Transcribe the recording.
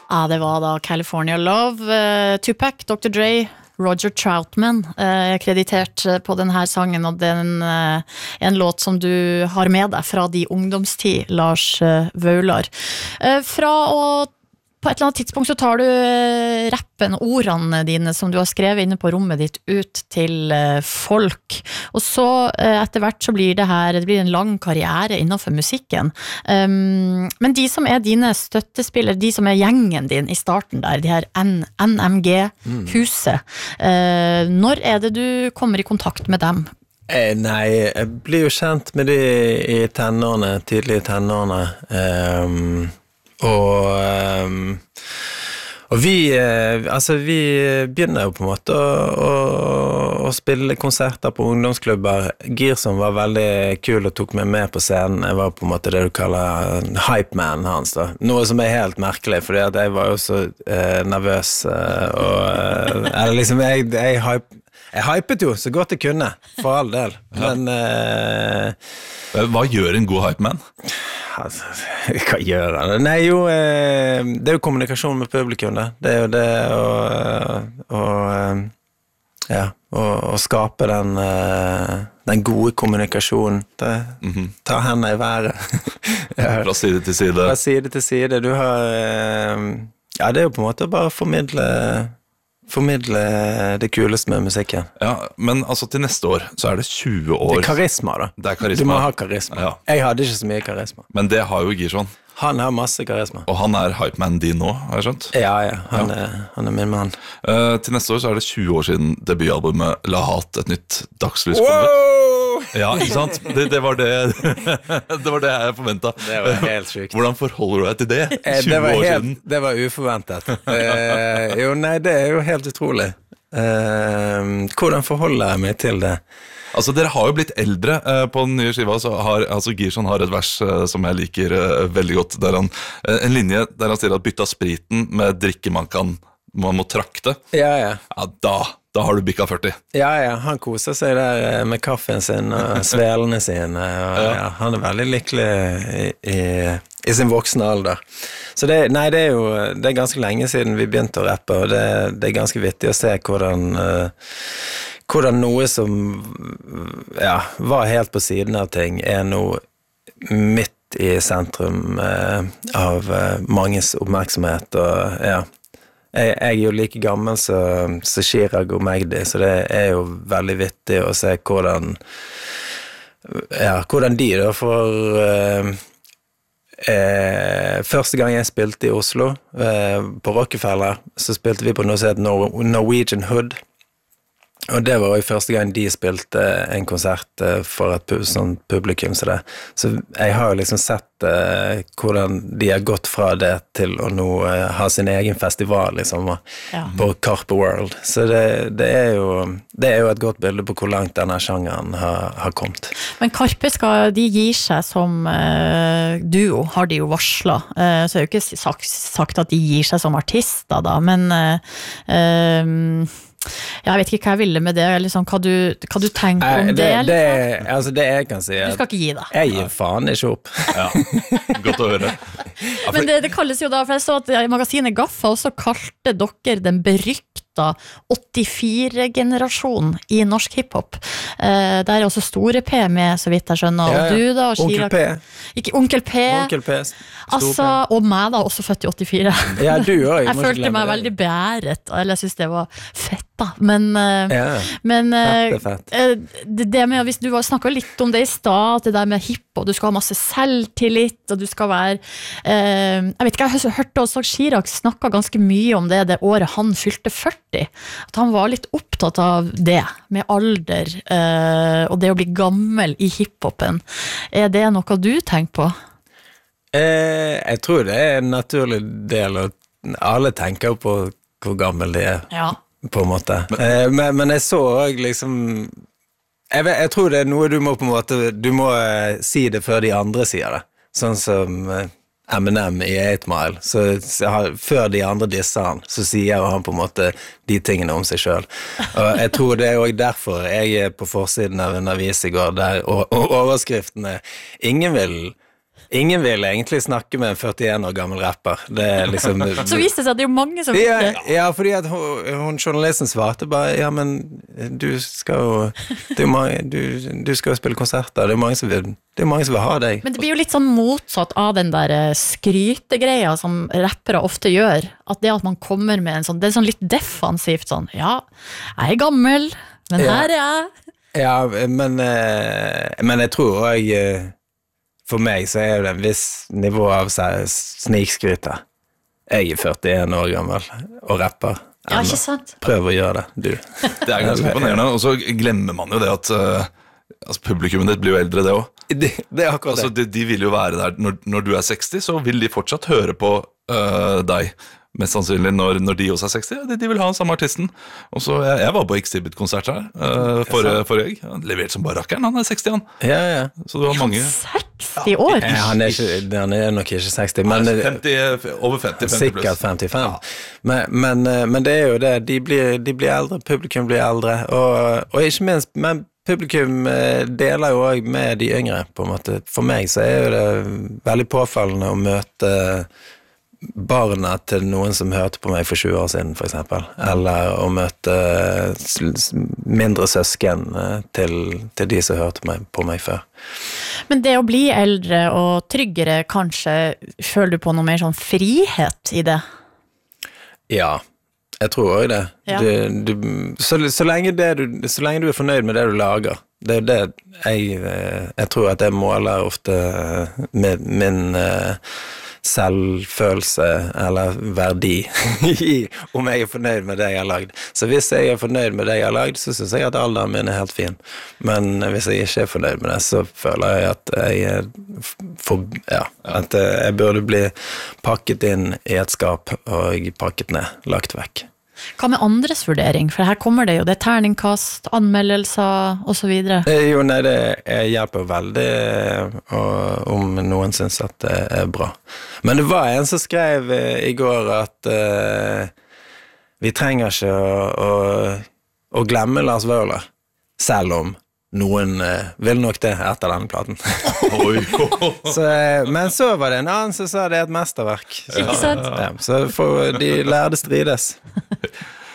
Ja, det var da California Love, Tupac, Dr. Dre, Roger Troutman kreditert på denne sangen, og den en låt som du har med deg fra de ungdomstid, Lars Vaular. Fra å på et eller annet tidspunkt så tar du rappen, ordene dine som du har skrevet inne på rommet ditt ut til folk, og så etter hvert så blir det blir en lang karriere innenfor musikken. Men de som dine støttespillere, de som gjengen din i starten der, de her NMG-huset, når det du kommer i kontakt med dem? Nei, jeg blir jo kjent med de i tenårene, tidlige tenårene, og vi begynner jo på en måte å spille konserter på ungdomsklubber. Girson var veldig kul og tok meg med på scenen. Jeg var på en måte det du kaller hype man hans da. Noe som helt merkelig, fordi at jeg var jo så nervøs eller liksom jeg hypet jo så godt jeg kunne, for all del. Men hva gjør en god hype man? Hva gjør han? Nei, jo, det jo kommunikasjon med publikum, da. Det jo det å skape den gode kommunikasjonen. Ta hendene i været. Fra side til side. Fra side til side. Du har, det jo på en måte bare formidle det kuleste med musikken. Ja, men altså til neste år så det 20 år. Det karisma da. Det karisma. Du må ha karisma. Ja. Jeg hadde ikke så mye karisma. Men det har jo Girson. Han har masse karisma. Og han hypeman din nå, har jeg skjønt? Ja, han min mann. Til neste år så det 20 år siden debutalbumet La Hat, et nytt dagslys kommer ut. Ja, ikke sant? Det var det jeg forventet. Det var helt sykt. Hvordan forholder du deg til det? 20 år siden? Det var uforventet. Jo, nei, det jo helt utrolig. Hvordan forholder jeg meg til det? Altså, dere har jo blitt eldre på den nye skiva, så Girson har et vers som jeg liker veldig godt, der en linje der han sier at bytta spriten med drikke man må trakte. Ja, da har du bikka 40. Ja, han koser seg der med kaffen sin og svelene sine, og han veldig lykkelig i sin voksne alder. Så det er ganske lenge siden vi begynte å rappe, og det ganske vittig å se hvordan noe som var helt på siden av ting nå midt i sentrum av manges oppmerksomhet, og jeg jo like gammel som Chirag og Magdi, så det jo veldig vittig å se hvordan de da får første gang jeg spilte i Oslo på Rockefeller, så spilte vi på noe som heter Norwegian Hood. Og det var jo første gang de spilte en konsert for et sånn publikum så det. Så jeg har jo liksom sett hvordan de har gått fra det til å nå ha sin egen festival liksom, på Carpe World. Så det jo et godt bilde på hvor langt denne sjangeren har kommet. Men Carpe de gir seg som duo, har de jo varslet. Så jo ikke sagt at de gir seg som artister da, men jeg vet ikke hva jeg ville med det, liksom, hva du tenker om det? Altså det jeg kan si du skal ikke gi deg. Jeg gir faen ikke opp. Ja, godt å høre. Men det kalles jo da, for jeg så at i magasinet Gaffa også kalte dere den berykta 84-generasjon i norsk hiphop. Der også Store P med, så vidt jeg skjønner, og du da, og Onkel P. Ikke Onkel P. Altså, og meg da, også født i 84. Ja, du også. Jeg følte meg veldig beæret, eller jeg synes det var fett da, men det med, hvis du snakket litt om det i stad, det der med hiphop, du skal ha masse selvtillit, og du skal være, jeg vet ikke, jeg hørte også Chirag snakket ganske mye om det året han fylte 40, at han var litt opptatt av det, med alder, og det å bli gammel i hiphopen. Det noe du tenker på? Jeg tror det en naturlig del, og alle tenker på hvor gammel de på en måte. Men jeg så også liksom jeg tror det noe du må på en måte du må si det før de andre sier det. Sånn som Eminem i 8 Mile. Så før de andre disser han, så sier han på en måte de tingene om seg selv. Og jeg tror det også derfor jeg på forsiden av en avis i går, der og overskriftene ingen vil Ingen vil egentlig snakke med en 41 år gammel rapper. Det liksom... Så viste det seg at det er jo mange som vil det. Ja, fordi at hun journalisten svarte bare, ja, men du skal jo, det er jo mange, du skal jo spille konserter, det er mange som vil ha deg. Men det blir jo litt sånn motsatt av den der skrytegreia som rappere ofte gjør, at det at man kommer med en sånn, det er sånn litt defensivt sånn, ja, jeg er gammel, men her er jeg. Ja, men jeg tror også, for meg så er det en viss nivå av snikskryte. Jeg er 41 år gammel og rapper. Ja, ikke sant? Prøv å gjøre det, du. Det er ganske imponerende, og så glemmer man jo det at publikummet ditt blir jo eldre, det også. Det er akkurat det. Altså, de vil jo være der. Når du er 60, så vil de fortsatt høre på deg. Mest sannsynlig når de også er 60, de vil ha den samme artisten. Og så, jeg var på Exhibit-konsert her forrige gang. Han leverte som bare rakkeren, han er 60 han. Ja. Så det var mange... 60 år? Han er nok ikke 60, men... 50, over 50, 50 sikkert 55. Ja. Men det er jo det, de blir eldre, publikum blir eldre, og ikke minst, men publikum deler jo også med de yngre, på en måte. For meg så er jo det veldig påfallende å møte barna til noen som hørte på meg for 20 år siden, for eksempel. Eller å møte mindre søsken til de som hørte på meg før. Men det å bli eldre og tryggere, kanskje føler du på noe mer sånn frihet i det? Ja, jeg tror også det. Ja. Så lenge du er fornøyd med det du lager, det er det jeg tror at jeg måler ofte med min selvfølelse eller verdi om jeg er fornøyd med det jeg har lagd. Så hvis jeg er fornøyd med det jeg har lagd, så synes jeg at alderen min er helt fin. Men hvis jeg ikke er fornøyd med det, så føler jeg at jeg burde bli pakket inn i et skap og pakket ned, lagt vekk. Hva med andres vurdering? For her kommer det jo, det er terningkast, anmeldelser og så videre. Jo, nei, det hjelper veldig om noen synes at det er bra. Men det var en som skrev i går at vi trenger ikke å glemme Lars Vaular, selv om noen vil nok det etter denne platen. Men så var det en annen som sa det er et mesterverk. Ikke sant? Så de lærde strides.